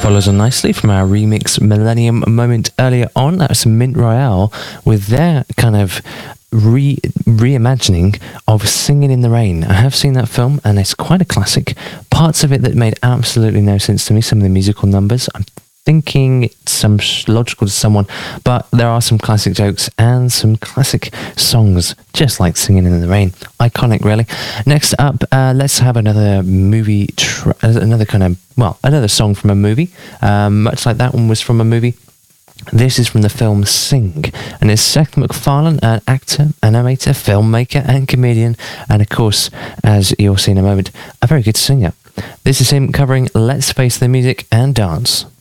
follows on nicely from our remix Millennium moment earlier on. That was Mint Royale with their kind of reimagining of Singing in the Rain. I have seen that film and it's quite a classic. Parts of it that made absolutely no sense to me, some of the musical numbers. I'm thinking it's logical to someone, but there are some classic jokes and some classic songs, just like Singing in the Rain. Iconic, really. Next up, let's have another movie, another song from a movie, much like that one was from a movie. This is from the film Sing, and it's Seth MacFarlane, an actor, animator, filmmaker, and comedian, and of course, as you'll see in a moment, a very good singer. This is him covering Let's Face the Music and Dance.